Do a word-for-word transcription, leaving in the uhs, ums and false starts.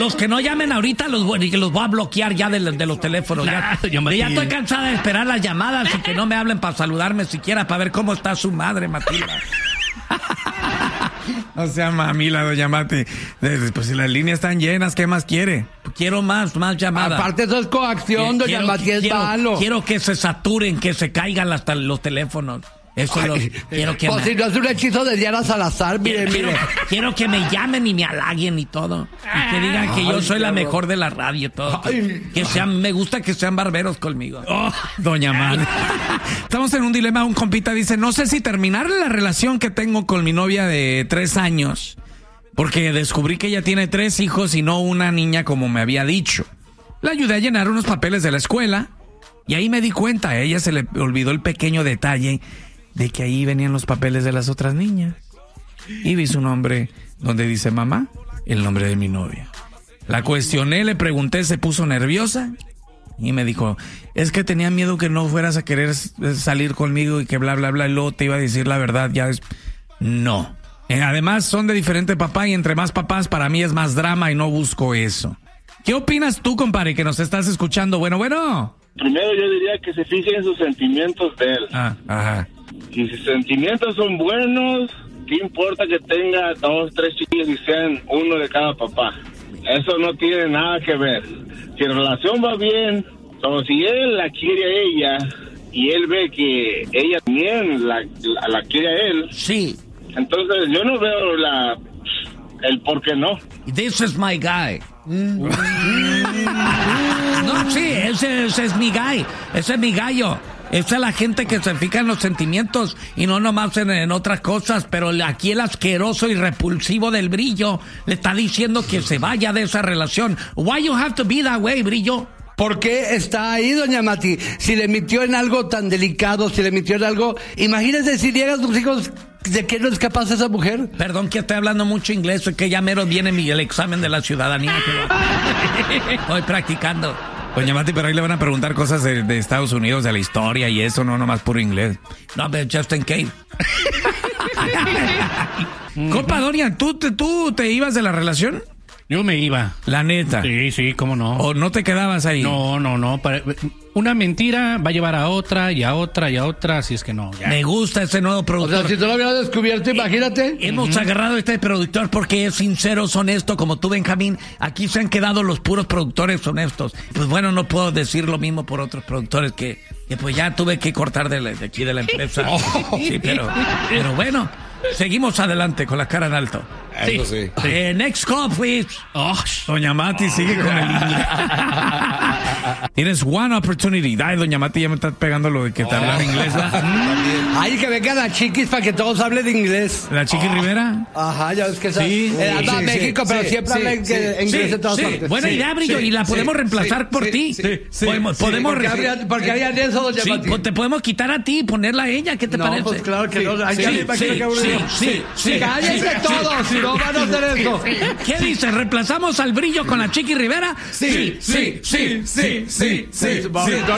los que no llamen ahorita los voy, los voy a bloquear ya de, de los teléfonos. Ya, ya estoy cansada de esperar las llamadas y que no me hablen para saludarme siquiera, para ver cómo está su madre, Matilda. O sea, mamila, doña Mati. Pues si las líneas están llenas, ¿qué más quiere? Quiero más, más llamadas. Aparte eso es coacción, doña Mati, es malo. Quiero que se saturen, que se caigan hasta los teléfonos. Eso lo quiero que pues me... si no es un hechizo de Diana Salazar, mire, quiero, mire. Quiero que me llamen y me halaguen y todo. Y que digan que Ay, yo soy la mejor de la radio y todo. Ay, que, que sean, me gusta que sean barberos conmigo. Oh, doña Mati. Estamos en un dilema. Un compita dice, no sé si terminar la relación que tengo con mi novia de tres años. Porque descubrí que ella tiene tres hijos y no una niña como me había dicho. Le ayudé a llenar unos papeles de la escuela. Y ahí me di cuenta, a ella se le olvidó el pequeño detalle de que ahí venían los papeles de las otras niñas. Y vi su nombre donde dice mamá, el nombre de mi novia. La cuestioné, le pregunté, se puso nerviosa y me dijo, es que tenía miedo que no fueras a querer salir conmigo y que bla, bla, bla, y luego te iba a decir la verdad. Ya es... No. Además son de diferente papá y entre más papás para mí es más drama y no busco eso. ¿Qué opinas tú, compadre, que nos estás escuchando? Bueno, bueno. Primero yo diría que se fije en sus sentimientos de él. Ah, ajá. Si sus sentimientos son buenos, ¿qué importa que tenga dos, tres chiquillos y sean uno de cada papá? Eso no tiene nada que ver. Si la relación va bien, o si él la quiere a ella y él ve que ella también la, la, la quiere a él, sí. Entonces yo no veo la el por qué no. This is my guy. Mm. No, sí, ese, ese es mi guy. Ese es mi gallo. Esa es la gente que se fija en los sentimientos y no nomás en, en otras cosas, pero aquí el asqueroso y repulsivo del Brillo le está diciendo que se vaya de esa relación. Why you have to be that way, Brillo? ¿Por qué está ahí, doña Mati? Si le mintió en algo tan delicado, si le mintió en algo... Imagínese si llegan sus hijos, ¿de qué no es capaz esa mujer? Perdón que estoy hablando mucho inglés, es que ya mero viene mi, el examen de la ciudadanía. Que estoy practicando. Doña Mati, pero ahí le van a preguntar cosas de, de Estados Unidos, de la historia y eso, no nomás puro inglés. No, pero just in case. Compa, Dorian, ¿tú, ¿tú te ibas de la relación? Yo me iba. La neta. Sí, sí, cómo no. ¿O no te quedabas ahí? No, no, no. Para, una mentira va a llevar a otra y a otra y a otra, así es que no. Ya. Me gusta ese nuevo productor. O sea, si tú lo habías descubierto, imagínate. Eh, hemos uh-huh. agarrado a este productor porque es sincero, es honesto, como tú, Benjamín. Aquí se han quedado los puros productores honestos. Pues bueno, no puedo decir lo mismo por otros productores que, que pues ya tuve que cortar de, la, de aquí de la empresa. Oh. Sí, pero, pero bueno, seguimos adelante con la cara en alto. Eso sí. sí. Eh, next call, please. Oh, doña Mati sigue con el inglés. Tienes one opportunity. Ay, doña Mati ya me está pegando lo de que te oh. hablan inglés. Ay, que vengan las chiquis para que todos hablen inglés. ¿La Chiqui oh. Rivera? Ajá, ya ves que sí. sí, eh, sí, anda sí, México, sí, pero sí, siempre sí, hablan sí, inglés sí, en todas sí. partes. Buena sí, idea, Brillo, sí, y la podemos sí, reemplazar sí, por sí, ti. Sí, sí, podemos, sí, podemos porque, habría, porque harían eso, doña sí, Mati. pues te podemos quitar a ti y ponerla a ella. ¿Qué te no, parece? Pues claro que sí, no. Ay, sí, ya sí, me imagino sí, que aburrido. Sí, sí, sí. Cállense sí, todos, sí, si no van a hacer eso. ¿Qué dices? ¿Reemplazamos al Brillo con la Chiqui Rivera? Sí, sí, sí, sí, sí, sí, sí.